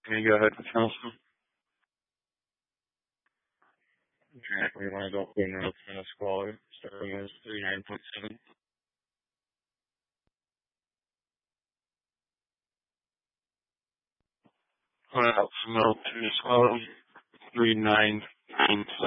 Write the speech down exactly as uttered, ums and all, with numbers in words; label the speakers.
Speaker 1: Can you go ahead with Charleston? Okay, we want to go for North Minnesota Squad. Starting is thirty-nine point seven. Uh, North Minnesota Squad, thirty-nine point seven.